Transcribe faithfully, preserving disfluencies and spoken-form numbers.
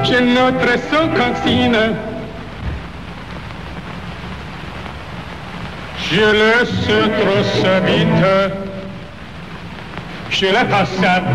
chez notre sans-cantine. Je laisse trop sa vite chez la passade.